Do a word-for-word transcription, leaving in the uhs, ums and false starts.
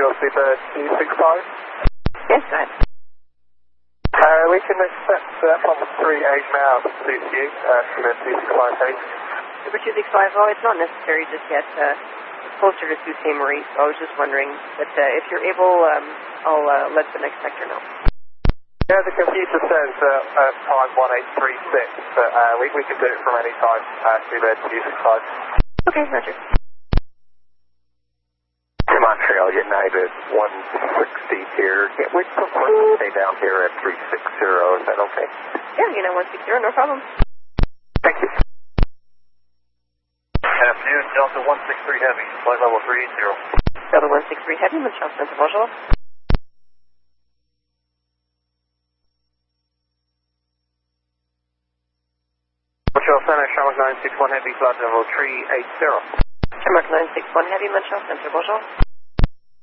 Montreal Seabird two six five. Yes, go ahead. Uh, we can accept uh, from three eight now, if it suits you, uh, Seabird two six five Heavy. Seabird two six five, well, it's not necessary just yet. Uh, it's closer to Sault Ste. Marie, so I was just wondering. But uh, if you're able, um, I'll uh, let the next sector know. Yeah, the computer says uh, uh, time one eight three six, but uh, we, we can do it from any time, uh, Seabird two six five. Okay, roger. Montreal United one sixty here. Yeah, we prefer to stay down here at three six zero. Is that okay? Yeah, you know, one six zero, no problem. Thank you. Good afternoon, Delta one six three Heavy, flight level three eight zero. Delta one six three Heavy, Montreal Center, bonjour. Montreal Center, Shamrock nine six one Heavy, flight level three eight zero. Shamrock nine six one Heavy, Montreal Center, bonjour.